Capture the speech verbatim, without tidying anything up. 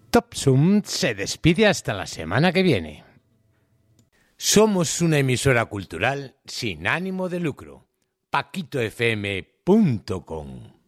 Top Sum se despide hasta la semana que viene. Somos una emisora cultural sin ánimo de lucro. paquito f m punto com